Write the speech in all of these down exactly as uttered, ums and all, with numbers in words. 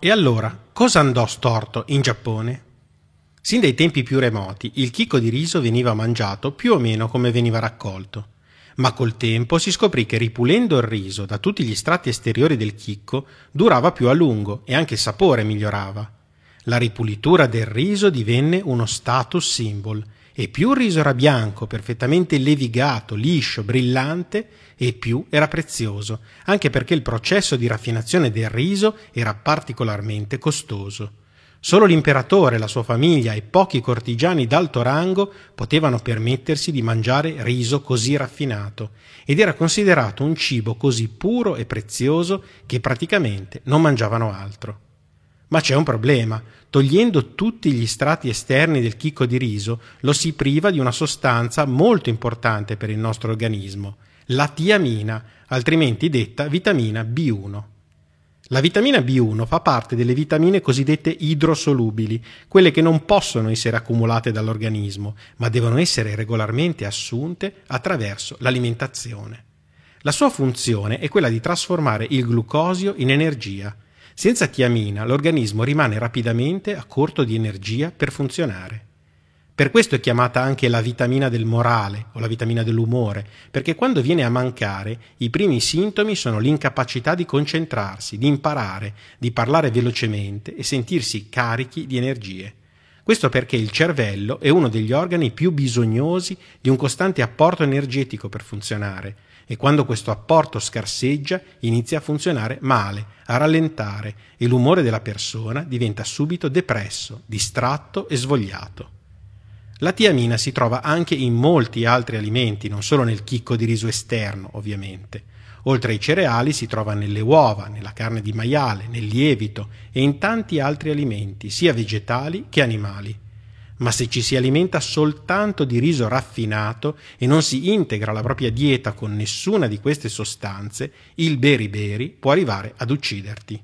E allora, cosa andò storto in Giappone? Sin dai tempi più remoti, il chicco di riso veniva mangiato più o meno come veniva raccolto. Ma col tempo si scoprì che ripulendo il riso da tutti gli strati esteriori del chicco durava più a lungo e anche il sapore migliorava. La ripulitura del riso divenne uno status symbol e più il riso era bianco, perfettamente levigato, liscio, brillante, e più era prezioso, anche perché il processo di raffinazione del riso era particolarmente costoso. Solo l'imperatore, la sua famiglia e pochi cortigiani d'alto rango potevano permettersi di mangiare riso così raffinato ed era considerato un cibo così puro e prezioso che praticamente non mangiavano altro. Ma c'è un problema: togliendo tutti gli strati esterni del chicco di riso lo si priva di una sostanza molto importante per il nostro organismo, la tiamina, altrimenti detta vitamina B uno. La vitamina B uno fa parte delle vitamine cosiddette idrosolubili, quelle che non possono essere accumulate dall'organismo, ma devono essere regolarmente assunte attraverso l'alimentazione. La sua funzione è quella di trasformare il glucosio in energia. Senza tiamina l'organismo rimane rapidamente a corto di energia per funzionare. Per questo è chiamata anche la vitamina del morale o la vitamina dell'umore, perché quando viene a mancare i primi sintomi sono l'incapacità di concentrarsi, di imparare, di parlare velocemente e sentirsi carichi di energie. Questo perché il cervello è uno degli organi più bisognosi di un costante apporto energetico per funzionare e quando questo apporto scarseggia inizia a funzionare male, a rallentare e l'umore della persona diventa subito depresso, distratto e svogliato. La tiamina si trova anche in molti altri alimenti, non solo nel chicco di riso esterno, ovviamente. Oltre ai cereali si trova nelle uova, nella carne di maiale, nel lievito e in tanti altri alimenti, sia vegetali che animali. Ma se ci si alimenta soltanto di riso raffinato e non si integra la propria dieta con nessuna di queste sostanze, il beriberi può arrivare ad ucciderti.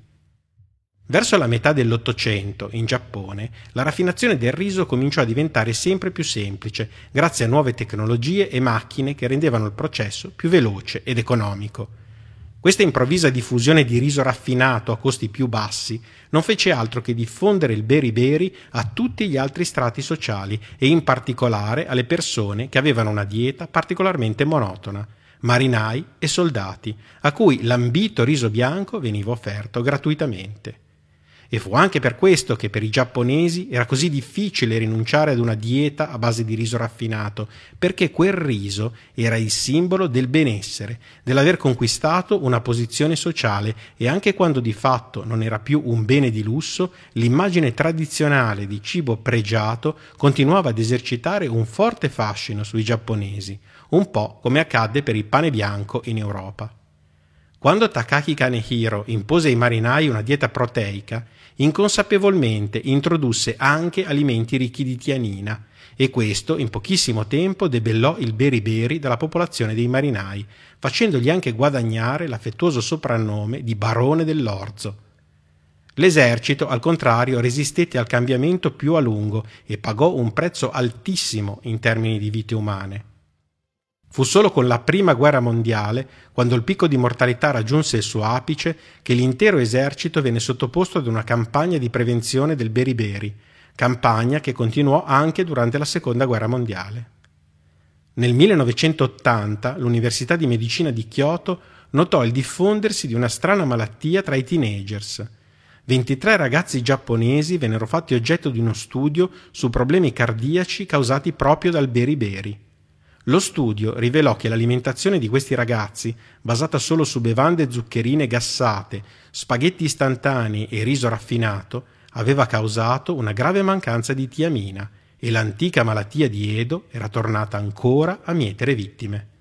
Verso la metà dell'Ottocento, in Giappone, la raffinazione del riso cominciò a diventare sempre più semplice, grazie a nuove tecnologie e macchine che rendevano il processo più veloce ed economico. Questa improvvisa diffusione di riso raffinato a costi più bassi non fece altro che diffondere il beriberi a tutti gli altri strati sociali e in particolare alle persone che avevano una dieta particolarmente monotona, marinai e soldati, a cui l'ambito riso bianco veniva offerto gratuitamente. E fu anche per questo che per i giapponesi era così difficile rinunciare ad una dieta a base di riso raffinato, perché quel riso era il simbolo del benessere, dell'aver conquistato una posizione sociale e anche quando di fatto non era più un bene di lusso, l'immagine tradizionale di cibo pregiato continuava ad esercitare un forte fascino sui giapponesi, un po' come accadde per il pane bianco in Europa. Quando Takaaki Kanehiro impose ai marinai una dieta proteica, inconsapevolmente introdusse anche alimenti ricchi di tianina e questo in pochissimo tempo debellò il beriberi dalla popolazione dei marinai, facendogli anche guadagnare l'affettuoso soprannome di barone dell'orzo. L'esercito, al contrario, resistette al cambiamento più a lungo e pagò un prezzo altissimo in termini di vite umane. Fu solo con la Prima Guerra Mondiale, quando il picco di mortalità raggiunse il suo apice, che l'intero esercito venne sottoposto ad una campagna di prevenzione del beriberi, campagna che continuò anche durante la Seconda Guerra Mondiale. Nel millenovecentottanta l'Università di Medicina di Kyoto notò il diffondersi di una strana malattia tra i teenagers. ventitré ragazzi giapponesi vennero fatti oggetto di uno studio su problemi cardiaci causati proprio dal beriberi. Lo studio rivelò che l'alimentazione di questi ragazzi, basata solo su bevande zuccherine gassate, spaghetti istantanei e riso raffinato, aveva causato una grave mancanza di tiamina e l'antica malattia di Edo era tornata ancora a mietere vittime.